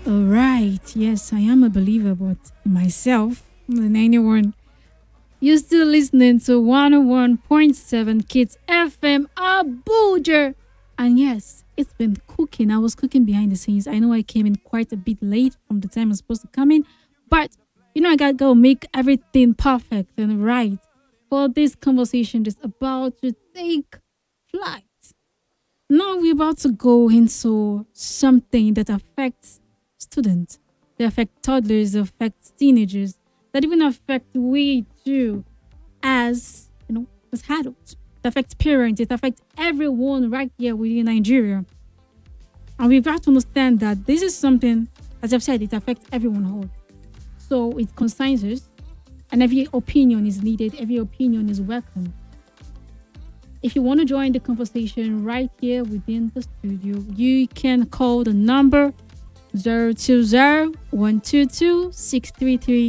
All right. Yes, I am a believer, but myself, more than anyone, you're still listening to 101.7 Kids FM Abuja. And yes, it's been cooking. I was cooking behind the scenes. I know I came in quite a bit late from the time I was supposed to come in, but I gotta go make everything perfect and right for this conversation that's about to take flight. Now we're about to go into something that affects students, that affect toddlers, that affects teenagers, that even affect we too as as adults. It affects parents, it affects everyone right here within Nigeria. And we've got to understand that this is something, as I've said, it affects everyone whole. So it concerns us and every opinion is needed, every opinion is welcome. If you want to join the conversation right here within the studio, you can call the number 020 122